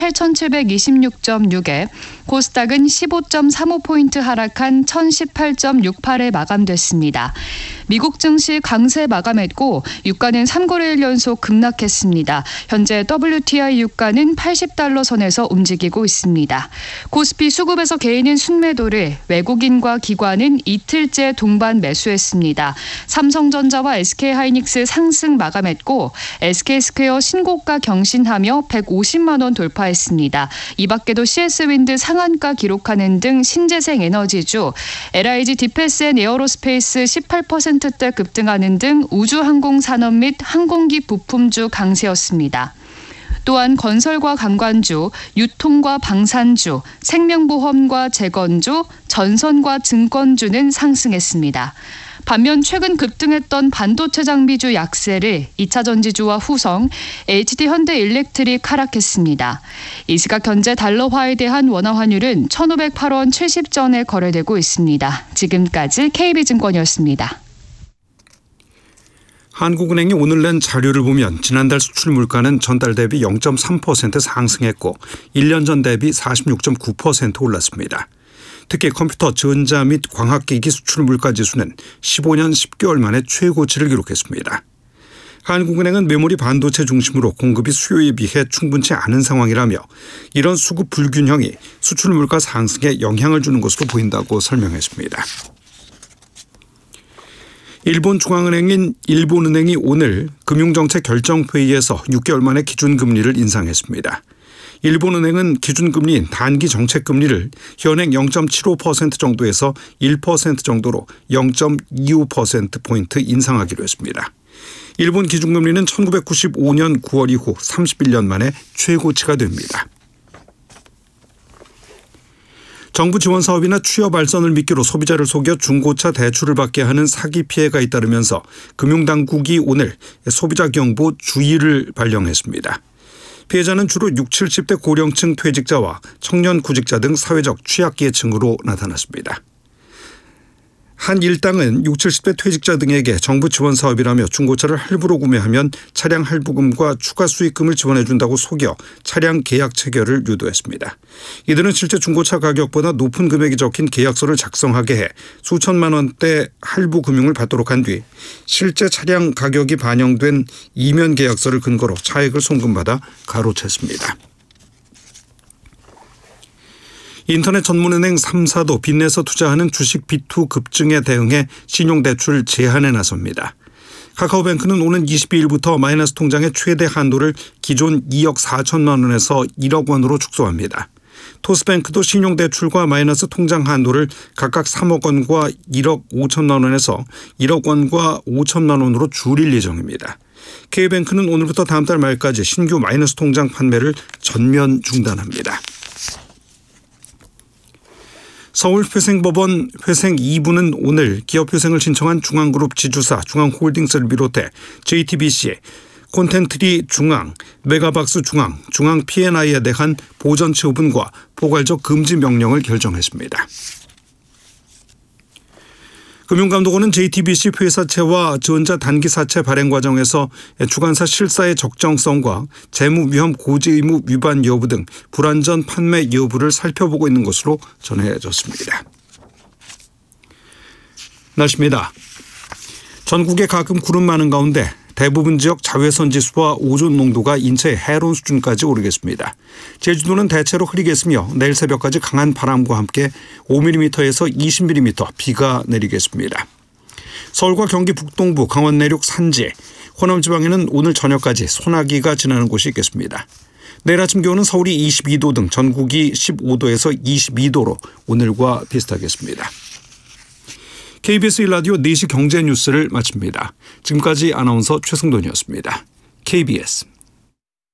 8,726.6에 코스닥은 15.35포인트 하락한 1,018.68에 마감됐습니다. 미국 증시 강세 마감했고 유가는 3거래일 연속 급락했습니다. 현재 WTI 유가는 80달러 선에서 움직이고 있습니다. 코스피 수급에서 개인은 순매도를, 외국인과 기관은 이틀째 동반 매수했습니다. 삼성전자와 SK하이닉스 상승 마감했고 SK스퀘어 신고가 경신하며 150만 원 돌파했습니다. 이 밖에도 CS윈드 상한가 기록하는 등 신재생 에너지주, LIG 디펜스 앤 에어로스페이스 18%대 급등하는 등 우주항공산업 및 항공기 부품주 강세였습니다. 또한 건설과 관광주, 유통과 방산주, 생명보험과 재건주, 전선과 증권주는 상승했습니다. 반면 최근 급등했던 반도체 장비주 약세를 2차전지주와 후성, HD현대일렉트릭 하락했습니다. 이 시각 현재 달러화에 대한 원화 환율은 1,508원 70전에 거래되고 있습니다. 지금까지 KB증권이었습니다. 한국은행이 오늘 낸 자료를 보면 지난달 수출 물가는 전달 대비 0.3% 상승했고 1년 전 대비 46.9% 올랐습니다. 특히 컴퓨터, 전자 및 광학기기 수출 물가 지수는 15년 10개월 만에 최고치를 기록했습니다. 한국은행은 메모리 반도체 중심으로 공급이 수요에 비해 충분치 않은 상황이라며 이런 수급 불균형이 수출 물가 상승에 영향을 주는 것으로 보인다고 설명했습니다. 일본 중앙은행인 일본은행이 오늘 금융정책 결정회의에서 6개월 만에 기준금리를 인상했습니다. 일본은행은 기준금리인 단기 정책금리를 현행 0.75% 정도에서 1% 정도로 0.25%포인트 인상하기로 했습니다. 일본 기준금리는 1995년 9월 이후 31년 만에 최고치가 됩니다. 정부 지원 사업이나 취업 알선을 미끼로 소비자를 속여 중고차 대출을 받게 하는 사기 피해가 잇따르면서 금융당국이 오늘 소비자 경보 주의를 발령했습니다. 피해자는 주로 60, 70대 고령층 퇴직자와 청년 구직자 등 사회적 취약계층으로 나타났습니다. 한 일당은 60, 70대 퇴직자 등에게 정부 지원 사업이라며 중고차를 할부로 구매하면 차량 할부금과 추가 수익금을 지원해 준다고 속여 차량 계약 체결을 유도했습니다. 이들은 실제 중고차 가격보다 높은 금액이 적힌 계약서를 작성하게 해 수천만 원대 할부 금융을 받도록 한 뒤 실제 차량 가격이 반영된 이면 계약서를 근거로 차액을 송금받아 가로챘습니다. 인터넷 전문은행 3사도 빚내서 투자하는 주식 B2 급증에 대응해 신용대출 제한에 나섭니다. 카카오뱅크는 오는 22일부터 마이너스 통장의 최대 한도를 기존 2억 4천만 원에서 1억 원으로 축소합니다. 토스뱅크도 신용대출과 마이너스 통장 한도를 각각 3억 원과 1억 5천만 원에서 1억 원과 5천만 원으로 줄일 예정입니다. K뱅크는 오늘부터 다음 달 말까지 신규 마이너스 통장 판매를 전면 중단합니다. 서울회생법원 회생 2부는 오늘 기업회생을 신청한 중앙그룹 지주사 중앙홀딩스를 비롯해 JTBC, 콘텐트리 중앙, 메가박스 중앙, 중앙 P&I에 대한 보전 처분과 포괄적 금지 명령을 결정했습니다. 금융감독원은 JTBC 회사채와 전자단기사채 발행 과정에서 주관사 실사의 적정성과 재무위험 고지의무 위반 여부 등 불완전 판매 여부를 살펴보고 있는 것으로 전해졌습니다. 날씨입니다. 전국에 가끔 구름 많은 가운데 대부분 지역 자외선 지수와 오존 농도가 인체에 해로운 수준까지 오르겠습니다. 제주도는 대체로 흐리겠으며 내일 새벽까지 강한 바람과 함께 5mm에서 20mm 비가 내리겠습니다. 서울과 경기 북동부, 강원 내륙 산지, 호남 지방에는 오늘 저녁까지 소나기가 지나는 곳이 있겠습니다. 내일 아침 기온은 서울이 22도 등 전국이 15도에서 22도로 오늘과 비슷하겠습니다. KBS 1라디오 4시 경제뉴스를 마칩니다. 지금까지 아나운서 최승돈이었습니다. KBS